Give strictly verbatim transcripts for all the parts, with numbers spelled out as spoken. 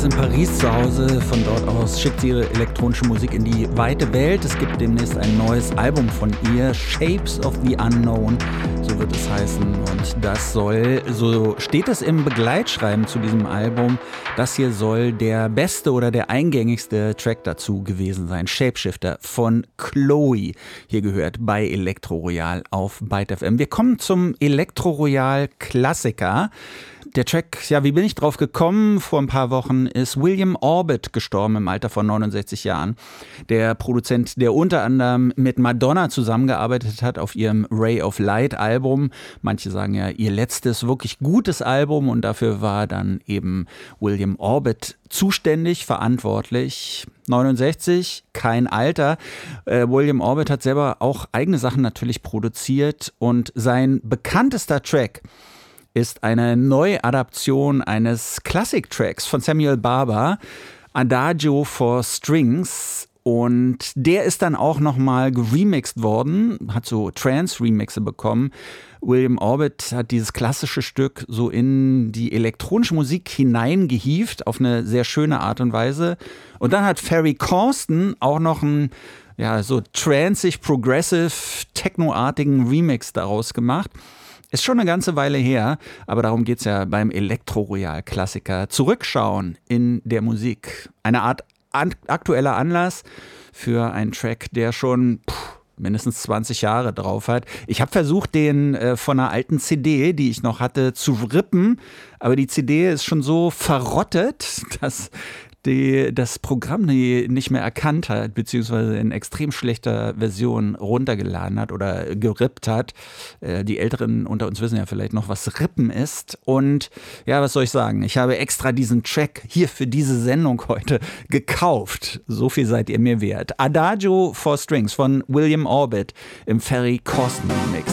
in Paris zu Hause. Von dort aus schickt sie ihre elektronische Musik in die weite Welt. Es gibt demnächst ein neues Album von ihr, Shapes of the Unknown, so wird es heißen. Und das soll, so steht es im Begleitschreiben zu diesem Album, das hier soll der beste oder der eingängigste Track dazu gewesen sein. Shapeshifter von Chloe. Hier gehört bei Elektro Royal auf Byte F M. Wir kommen zum Elektro Royal Klassiker. Der Track, ja, wie bin ich drauf gekommen? Vor ein paar Wochen ist William Orbit gestorben im Alter von neunundsechzig Jahren. Der Produzent, der unter anderem mit Madonna zusammengearbeitet hat auf ihrem Ray of Light Album. Manche sagen ja, ihr letztes wirklich gutes Album, und dafür war dann eben William Orbit zuständig, verantwortlich. neunundsechzig, kein Alter. Äh, William Orbit hat selber auch eigene Sachen natürlich produziert, und sein bekanntester Track ist eine Neuadaption eines Classic-Tracks von Samuel Barber, Adagio for Strings. Und der ist dann auch nochmal geremixed worden, hat so Trance-Remixe bekommen. William Orbit hat dieses klassische Stück so in die elektronische Musik hineingehievt, auf eine sehr schöne Art und Weise. Und dann hat Ferry Corsten auch noch einen, ja, so transig, progressive, technoartigen Remix daraus gemacht. Ist schon eine ganze Weile her, aber darum geht's ja beim Elektro-Royal-Klassiker. Zurückschauen in der Musik. Eine Art an- aktueller Anlass für einen Track, der schon pff, mindestens zwanzig Jahre drauf hat. Ich habe versucht, den äh, von einer alten C D, die ich noch hatte, zu rippen, aber die C D ist schon so verrottet, dass die das Programm die nicht mehr erkannt hat, beziehungsweise in extrem schlechter Version runtergeladen hat oder gerippt hat. Äh, die Älteren unter uns wissen ja vielleicht noch, was Rippen ist. Und ja, was soll ich sagen? Ich habe extra diesen Track hier für diese Sendung heute gekauft. So viel seid ihr mir wert. Adagio for Strings von William Orbit im Ferry Corsten Remix.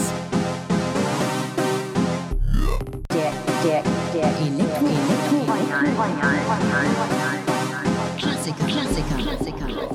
Der, der, der Elektro, Elektro, Klassiker, Klassiker, Klassiker.